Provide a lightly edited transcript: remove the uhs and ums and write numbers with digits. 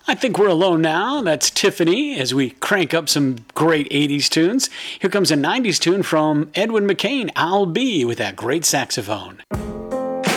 I think we're alone now. That's Tiffany as we crank up some great 80s tunes. Here comes a 90s tune from Edwin McCain, I'll Be, with that great saxophone.